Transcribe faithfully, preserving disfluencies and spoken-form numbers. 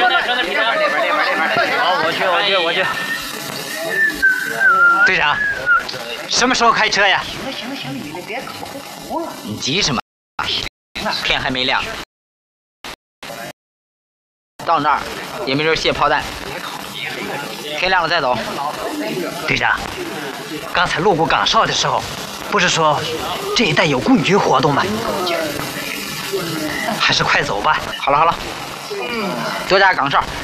好，我去，我去，我去。队长，什么时候开车呀？ 行了行了行了，你别口胡了。 你急什么？天还没亮，到那儿也没人卸炮弹。天亮了再走。 队长，刚才路过岗哨的时候，不是说这一带有共军活动吗？还是快走吧。 好了好了，多加岗哨，